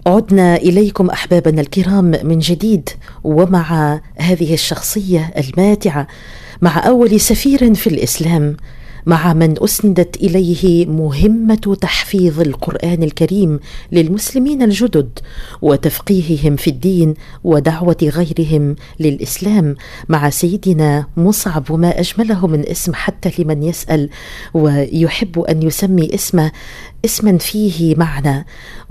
عدنا إليكم أحبابنا الكرام من جديد، ومع هذه الشخصية الماتعة، مع أول سفير في الإسلام، مع من أسندت إليه مهمة تحفيظ القرآن الكريم للمسلمين الجدد وتفقيههم في الدين ودعوة غيرهم للإسلام، مع سيدنا مصعب، وما أجمله من اسم حتى لمن يسأل ويحب أن يسمي اسما فيه معنى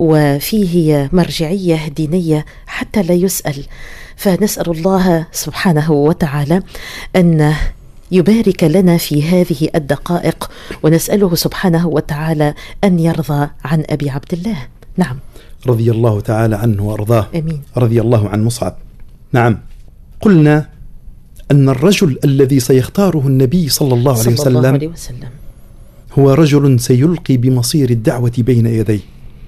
وفيه مرجعية دينية حتى لا يسأل. فنسأل الله سبحانه وتعالى أن يبارك لنا في هذه الدقائق، ونسأله سبحانه وتعالى أن يرضى عن أبي عبد الله. نعم، رضي الله تعالى عنه وأرضاه. أمين. رضي الله عن مصعب. نعم، قلنا أن الرجل الذي سيختاره النبي صلى الله عليه وسلم هو رجل سيلقي بمصير الدعوة بين يديه،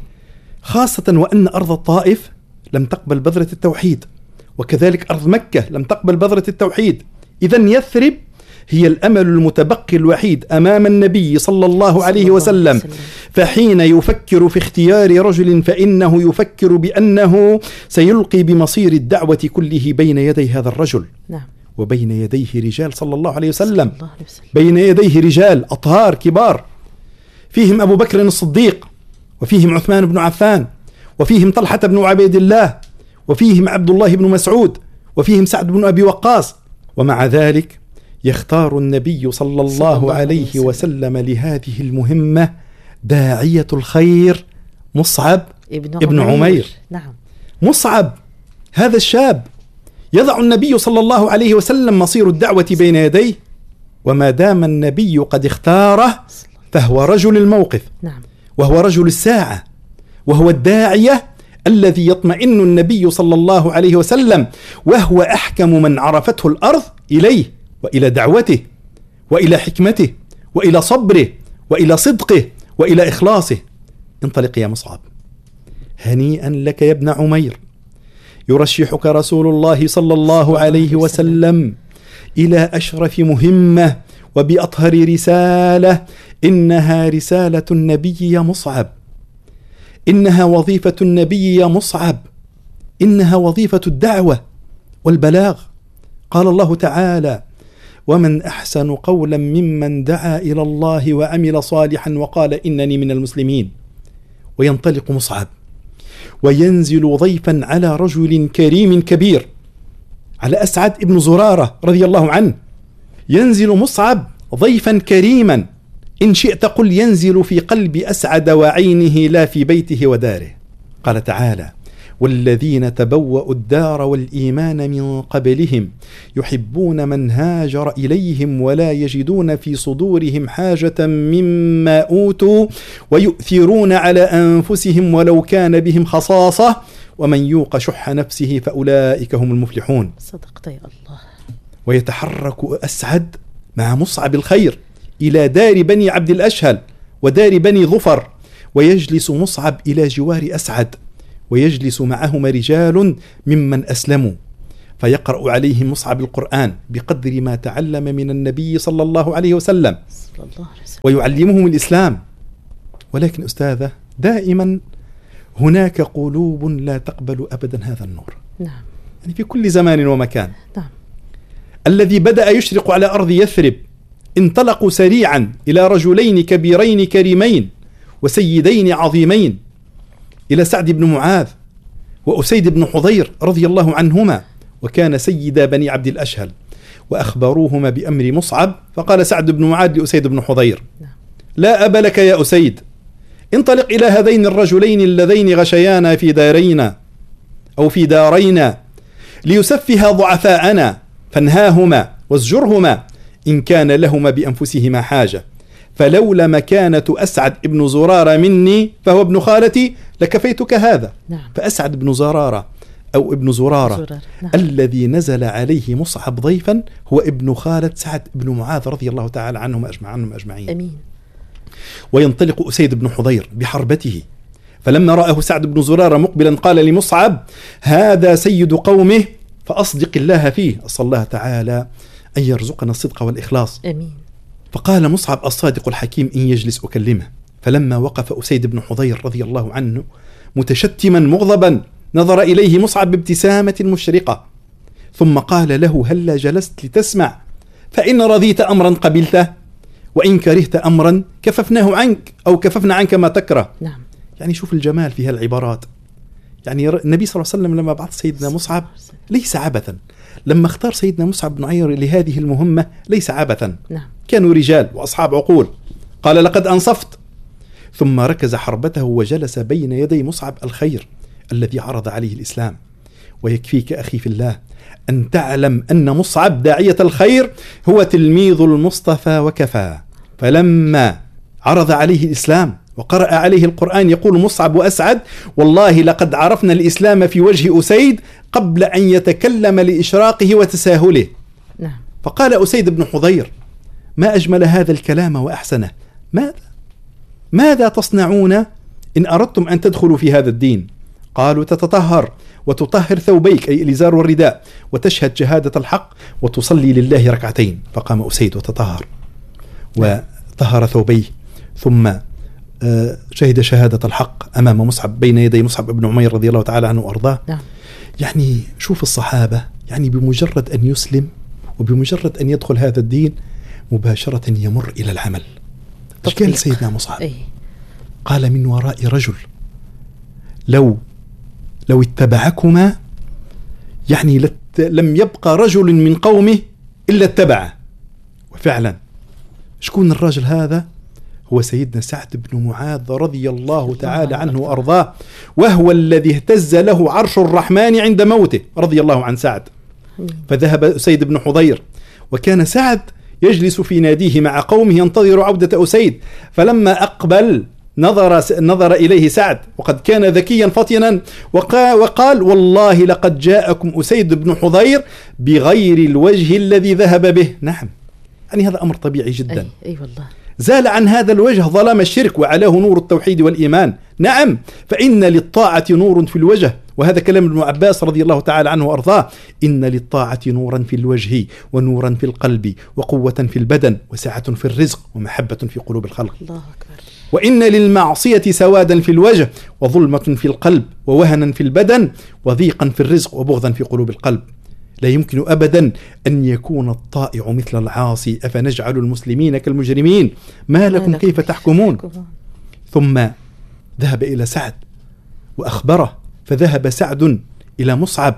خاصة وأن أرض الطائف لم تقبل بذرة التوحيد، وكذلك أرض مكة لم تقبل بذرة التوحيد. إذن يثرب هي الأمل المتبقي الوحيد أمام النبي صلى الله عليه وسلم. فحين يفكر في اختيار رجل فإنه يفكر بأنه سيلقي بمصير الدعوة كله بين يدي هذا الرجل. نعم. وبين يديه رجال صلى الله عليه وسلم، بين يديه رجال أطهار كبار، فيهم أبو بكر الصديق، وفيهم عثمان بن عفان، وفيهم طلحة بن عبيد الله، وفيهم عبد الله بن مسعود، وفيهم سعد بن أبي وقاص. ومع ذلك يختار النبي صلى الله عليه وسلم لهذه المهمة داعية الخير مصعب ابن عمير. نعم. مصعب هذا الشاب يضع النبي صلى الله عليه وسلم مصير الدعوة بين يديه، وما دام النبي قد اختاره فهو رجل الموقف. نعم. وهو رجل الساعة، وهو الداعية الذي يطمئن النبي صلى الله عليه وسلم، وهو أحكم من عرفته الأرض إليه وإلى دعوته وإلى حكمته وإلى صبره وإلى صدقه وإلى إخلاصه. انطلق يا مصعب، هنيئا لك يا ابن عمير، يرشحك رسول الله صلى الله عليه وسلم إلى أشرف مهمة وبأطهر رسالة. إنها رسالة النبي يا مصعب، إنها وظيفة النبي يا مصعب، إنها وظيفة الدعوة والبلاغ. قال الله تعالى: ومن أحسن قولا ممن دعا إلى الله وعمل صالحا وقال إنني من المسلمين. وينطلق مصعب وينزل ضيفا على رجل كريم كبير، على أسعد بن زرارة رضي الله عنه. ينزل مصعب ضيفا كريما، إن شئت قل ينزل في قلب أسعد وعينه لا في بيته وداره. قال تعالى: والذين تبوأوا الدار والإيمان من قبلهم يحبون من هاجر إليهم ولا يجدون في صدورهم حاجة مما أوتوا ويؤثرون على أنفسهم ولو كان بهم خصاصة ومن يوق شح نفسه فأولئك هم المفلحون. صدقت يا الله. ويتحرك أسعد مع مصعب الخير إلى دار بني عبد الأشهل ودار بني ظفر، ويجلس مصعب إلى جوار أسعد، ويجلس معهما رجال ممن أسلموا، فيقرأ عليهم مصعب القرآن بقدر ما تعلم من النبي صلى الله عليه وسلم ويعلمهم الإسلام. ولكن أستاذة، دائما هناك قلوب لا تقبل أبدا هذا النور. نعم. يعني في كل زمان ومكان. نعم. الذي بدأ يشرق على أرض يثرب انطلقوا سريعا إلى رجلين كبيرين كريمين وسيدين عظيمين، إلى سعد بن معاذ وأسيد بن حضير رضي الله عنهما، وكان سيدا بني عبد الأشهل، وأخبروهما بأمر مصعب. فقال سعد بن معاذ لأسيد بن حضير: لا أب لك يا أسيد، انطلق إلى هذين الرجلين اللذين غشيانا في دارينا أو في دارينا ليسفها ضعفاءنا، فانهاهما وازجرهما إن كان لهما بأنفسهما حاجة، فلولا مكانة أسعد ابن زرارة مني فهو ابن خالتي لكفيتك هذا. نعم. فأسعد بن زرارة أو ابن زرارة نعم. الذي نزل عليه مصعب ضيفا هو ابن خالة سعد بن معاذ رضي الله تعالى عنهم أجمعين. أمين. وينطلق أسيد بن حضير بحربته، فلما رآه سعد بن زرارة مقبلا قال لمصعب: هذا سيد قومه فأصدق الله فيه. أسأل الله تعالى أن يرزقنا الصدق والإخلاص. أمين. فقال مصعب الصادق الحكيم: إن يجلس أكلمه. فلما وقف أسيد بن حضير رضي الله عنه متشتما مغضبا، نظر إليه مصعب بابتسامة مشرقة، ثم قال له: هلا جلست لتسمع؟ فإن رضيت أمرا قبلته، وإن كرهت أمرا كففناه عنك أو كففنا عنك ما تكره. نعم. يعني شوف الجمال في هالعبارات. يعني النبي صلى الله عليه وسلم لما بعث سيدنا مصعب ليس عبثا، لما اختار سيدنا مصعب بن عمير لهذه المهمة ليس عبثا. نعم. كانوا رجال وأصحاب عقول. قال: لقد أنصفت. ثم ركز حربته وجلس بين يدي مصعب الخير الذي عرض عليه الإسلام. ويكفيك أخي في الله أن تعلم أن مصعب داعية الخير هو تلميذ المصطفى وكفى. فلما عرض عليه الإسلام وقرأ عليه القرآن يقول مصعب وأسعد: والله لقد عرفنا الإسلام في وجه أسيد قبل أن يتكلم لإشراقه وتساهله. نعم. فقال أسيد بن حضير: ما أجمل هذا الكلام وأحسنه، ماذا تصنعون إن أردتم أن تدخلوا في هذا الدين؟ قالوا: تتطهر وتطهر ثوبيك، أي الإزار والرداء، وتشهد شهادة الحق وتصلي لله ركعتين. فقام أسيد وتطهر وطهر ثوبيه، ثم شهد شهادة الحق أمام مصعب بين يدي مصعب بن عمير رضي الله تعالى عنه وأرضاه. يعني شوف الصحابة، يعني بمجرد أن يسلم وبمجرد أن يدخل هذا الدين مباشرة يمر إلى العمل. إيش قال سيدنا مصعب؟ قال: من وراء رجل لو اتبعكما، يعني لم يبقى رجل من قومه إلا اتبعه. وفعلا شكون الرجل هذا؟ هو سيدنا سعد بن معاذ رضي الله تعالى عنه وأرضاه، وهو الذي اهتز له عرش الرحمن عند موته رضي الله عن سعد. فذهب أسيد بن حضير، وكان سعد يجلس في ناديه مع قومه ينتظر عودة أسيد، فلما أقبل نظر إليه سعد وقد كان ذكيا فطنا، وقال: والله لقد جاءكم أسيد بن حضير بغير الوجه الذي ذهب به. نعم، يعني هذا أمر طبيعي جدا. أي والله. زال عن هذا الوجه ظلام الشرك وعلاه نور التوحيد والإيمان. نعم، فإن للطاعة نور في الوجه، وهذا كلام ابن عباس رضي الله تعالى عنه وأرضاه: إن للطاعة نورا في الوجه ونورا في القلب وقوة في البدن وسعة في الرزق ومحبة في قلوب الخلق. الله أكبر. وإن للمعصية سوادا في الوجه وظلمة في القلب ووهنا في البدن وضيقا في الرزق وبغضا في قلوب القلب. لا يمكن أبدا أن يكون الطائع مثل العاصي. أفنجعل المسلمين كالمجرمين ما لكم كيف تحكمون. ثم ذهب إلى سعد وأخبره، فذهب سعد إلى مصعب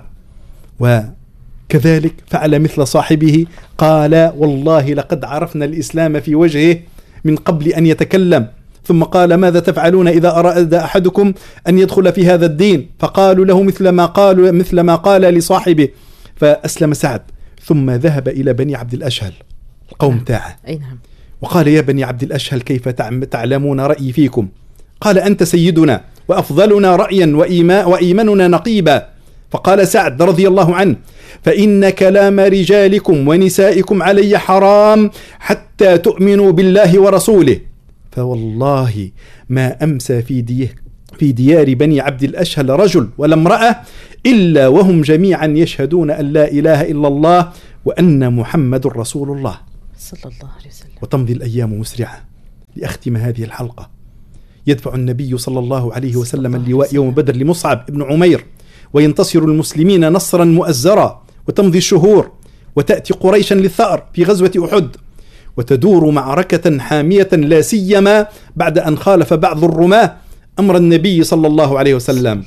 وكذلك فعل مثل صاحبه. قال: والله لقد عرفنا الإسلام في وجهه من قبل أن يتكلم. ثم قال: ماذا تفعلون إذا أراد أحدكم أن يدخل في هذا الدين؟ فقالوا له مثل ما قال لصاحبه، فأسلم سعد. ثم ذهب إلى بني عبد الأشهل القوم تاعه، وقال: يا بني عبد الأشهل، كيف تعلمون رأيي فيكم؟ قال: أنت سيدنا وأفضلنا رأيا وإيماننا نقيبا. فقال سعد رضي الله عنه: فإن كلام رجالكم ونسائكم علي حرام حتى تؤمنوا بالله ورسوله. فوالله ما أمسى في ديار بني عبد الأشهل رجل ولا امرأة إلا وهم جميعا يشهدون أن لا إله إلا الله وأن محمد رسول الله صلى الله عليه وسلم. وتمضي الأيام مسرعة. لأختم هذه الحلقة، يدفع النبي صلى الله عليه وسلم اللواء يوم بدر لمصعب بن عمير، وينتصر المسلمين نصرا مؤزرا، وتمضي الشهور، وتأتي قريشا للثأر في غزوة أحد، وتدور معركة حامية، لا سيما بعد أن خالف بعض الرماة أمر النبي صلى الله عليه وسلم،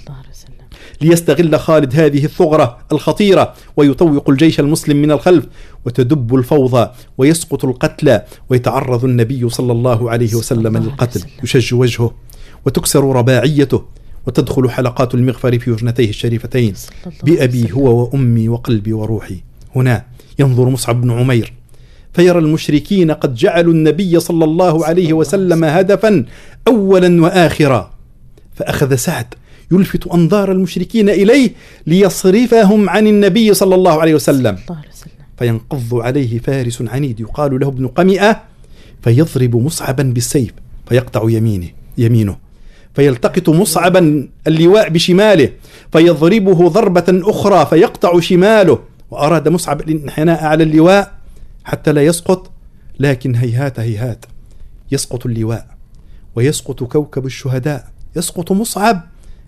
ليستغل خالد هذه الثغرة الخطيرة ويطوق الجيش المسلم من الخلف، وتدب الفوضى ويسقط القتلى، ويتعرض النبي صلى الله عليه وسلم للقتل، يشج وجهه وتكسر رباعيته، وتدخل حلقات المغفر في وجنتيه الشريفتين: بأبي هو وأمي وقلبي وروحي. هنا ينظر مصعب بن عمير فيرى المشركين قد جعلوا النبي صلى الله عليه وسلم هدفا أولا وآخرا، فأخذ سعد يلفت أنظار المشركين إليه ليصرفهم عن النبي صلى الله عليه وسلم، فينقض عليه فارس عنيد يقال له ابن قمئة، فيضرب مصعبا بالسيف فيقطع يمينه، فيلتقط مصعبا اللواء بشماله فيضربه ضربة أخرى فيقطع شماله، وأراد مصعب الانحناء على اللواء حتى لا يسقط، لكن هيهات يسقط اللواء ويسقط كوكب الشهداء، يسقط مصعب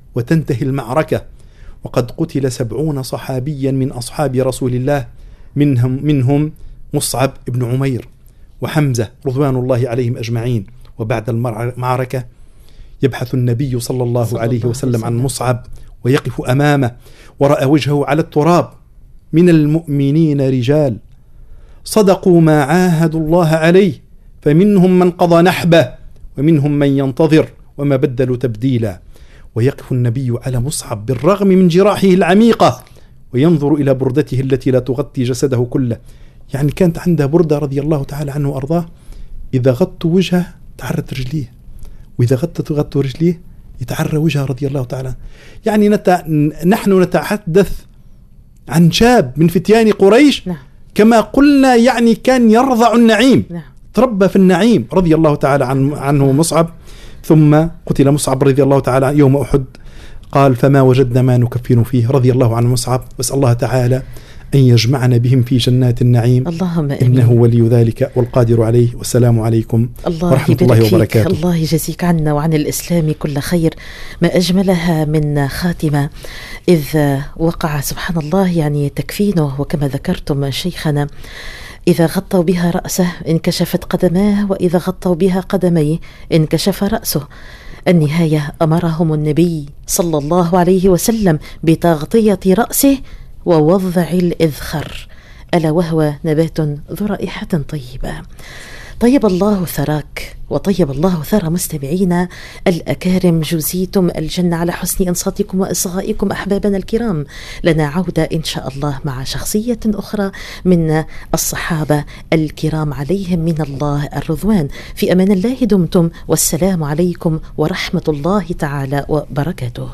وتنتهي المعركة، وقد قتل 70 صحابيا من أصحاب رسول الله، منهم مصعب بن عمير وحمزة رضوان الله عليهم أجمعين. وبعد المعركة يبحث النبي صلى الله عليه وسلم عن مصعب ويقف أمامه، ورأى وجهه على التراب. من المؤمنين رجال صدقوا ما عاهدوا الله عليه، فمنهم من قضى نحبه ومنهم من ينتظر وما بدلوا تبديلا. ويقف النبي على مصعب بالرغم من جراحه العميقة، وينظر إلى بردته التي لا تغطي جسده كله. يعني كانت عنده بردة رضي الله تعالى عنه وأرضاه، إذا غطوا وجهه تعرت رجليه، وإذا غطوا رجليه يتعرى وجهه رضي الله تعالى. يعني نحن نتحدث عن شاب من فتيان قريش، كما قلنا يعني كان يرضع النعيم، تربى في النعيم رضي الله تعالى عنه مصعب. ثم قتل مصعب رضي الله تعالى يوم أحد، قال فما وجدنا ما نكفن فيه رضي الله عن مصعب. واسأل الله تعالى أن يجمعنا بهم في جنات النعيم، اللهم إنه ولي ذلك والقادر عليه. والسلام عليكم ورحمة الله وبركاته. الله يجزيك عنا وعن الإسلام كل خير. ما أجملها من خاتمة، إذ وقع سبحان الله يعني تكفينه، وكما ذكرتم شيخنا إذا غطوا بها رأسه انكشفت قدماه، وإذا غطوا بها قدميه انكشف رأسه. النهاية أمرهم النبي صلى الله عليه وسلم بتغطية رأسه ووضع الإذخر، ألا وهو نبات ذو رائحة طيبة. طيب الله ثراك وطيب الله ثرى مستمعينا الأكارم، جزيتم الجنة على حسن إنصاتكم وإصغائكم أحبابنا الكرام. لنا عودة إن شاء الله مع شخصية أخرى من الصحابة الكرام عليهم من الله الرضوان. في أمان الله دمتم، والسلام عليكم ورحمة الله تعالى وبركاته.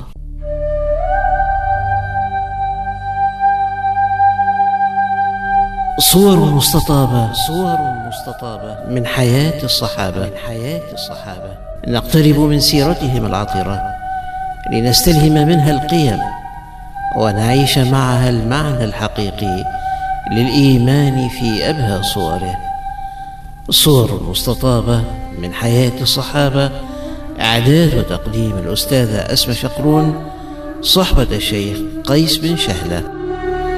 صور مستطابة من حياة الصحابة نقترب من سيرتهم العطرة لنستلهم منها القيم ونعيش معها المعنى الحقيقي للإيمان في أبهى صوره. صور مستطابة من حياة الصحابة، إعداد وتقديم الأستاذة أسماء شقرون، صحبة الشيخ قيس بن شهلة.